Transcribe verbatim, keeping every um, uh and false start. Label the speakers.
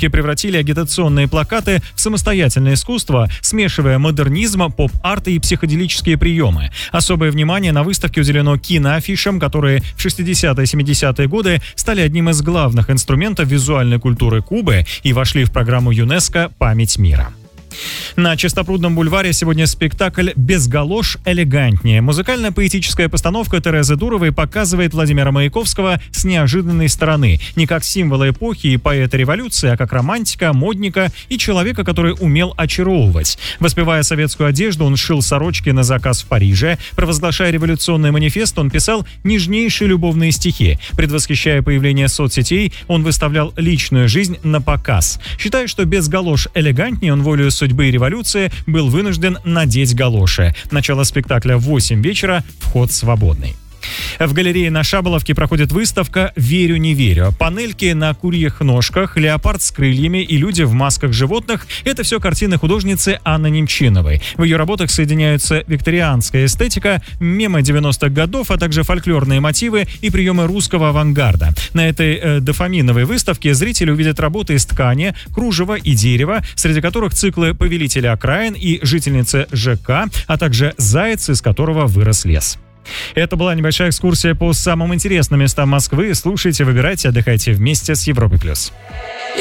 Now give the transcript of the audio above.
Speaker 1: художники превратили агитационные плакаты в самостоятельное искусство, смешивая модернизм, поп-арт и психоделические приемы. Особое внимание на выставке уделено киноафишам, которые в шестидесятые и семидесятые годы стали одним из главных инструментов визуальной культуры Кубы и вошли в программу ЮНЕСКО «Память мира». На Чистопрудном бульваре сегодня спектакль «Без галош элегантнее». Музыкальная поэтическая постановка Терезы Дуровой показывает Владимира Маяковского с неожиданной стороны. Не как символа эпохи и поэта революции, а как романтика, модника и человека, который умел очаровывать. Воспевая советскую одежду, он шил сорочки на заказ в Париже. Провозглашая революционный манифест, он писал нежнейшие любовные стихи. Предвосхищая появление соцсетей, он выставлял личную жизнь на показ. Считая, что без галош элегантнее, он волею судьбы и революции был вынужден надеть галоши. Начало спектакля в восемь вечера, вход свободный. В галерее на Шаболовке проходит выставка «Верю, не верю». Панельки на курьих ножках, леопард с крыльями и люди в масках животных – это все картины художницы Анны Немчиновой. В ее работах соединяются викторианская эстетика, мемы девяностых годов, а также фольклорные мотивы и приемы русского авангарда. На этой э, дофаминовой выставке зрители увидят работы из ткани, кружева и дерева, среди которых циклы «Повелители окраин» и «Жительницы ЖК», а также «Заяц, из которого вырос лес». Это была небольшая экскурсия по самым интересным местам Москвы. Слушайте, выбирайте, отдыхайте вместе с Европой+.